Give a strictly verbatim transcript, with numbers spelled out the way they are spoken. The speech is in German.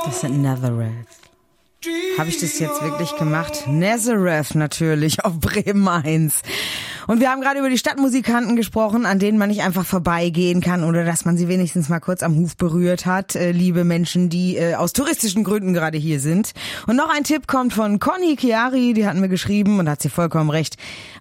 Das sind Nazareth. Habe ich das jetzt wirklich gemacht? Nazareth natürlich auf Bremen eins. Und wir haben gerade über die Stadtmusikanten gesprochen, an denen man nicht einfach vorbeigehen kann oder dass man sie wenigstens mal kurz am Huf berührt hat. Äh, liebe Menschen, die äh, aus touristischen Gründen gerade hier sind. Und noch ein Tipp kommt von Conny Chiari, die hat mir geschrieben und hat sie vollkommen recht.